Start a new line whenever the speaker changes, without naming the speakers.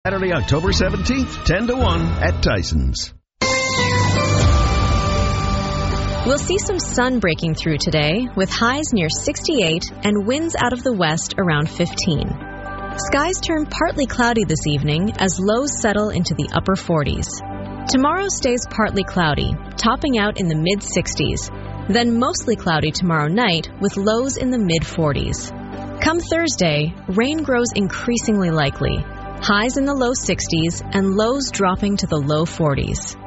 Saturday, October 17th, 10 to 1 at Tyson's.
We'll see some sun breaking through today, with highs near 68 and winds out of the west around 15. Skies turn partly cloudy this evening as lows settle into the upper 40s. Tomorrow stays partly cloudy, topping out in the mid-60s, then mostly cloudy tomorrow night with lows in the mid-40s. Come Thursday, rain grows increasingly likely, highs in the low 60s and lows dropping to the low 40s.